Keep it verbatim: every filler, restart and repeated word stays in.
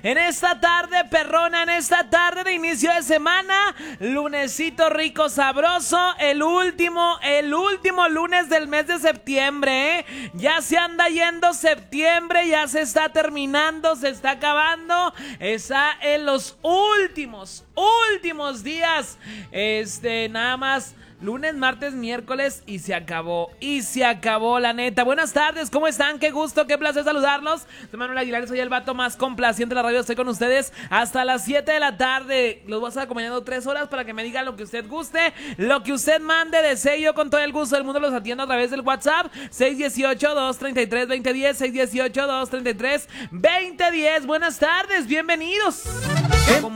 en esta tarde perrona, en esta tarde de inicio de semana, lunesito rico, sabroso, el último, el último lunes del mes de septiembre, ¿eh? Ya se anda yendo septiembre, ya se está terminando, se está acabando, está en los últimos, últimos días, este, nada más. Lunes, martes, miércoles y se acabó, y se acabó la neta. Buenas tardes, ¿cómo están? Qué gusto, qué placer saludarlos. Soy Manuel Aguilar, soy el vato más complaciente de la radio. Estoy con ustedes hasta las siete de la tarde. Los voy a estar acompañando tres horas para que me digan lo que usted guste, lo que usted mande, desee. Yo con todo el gusto del mundo los atiendo a través del WhatsApp seis uno ocho, dos tres tres, dos cero uno cero, seis uno ocho, dos tres tres, dos cero uno cero. Buenas tardes, bienvenidos.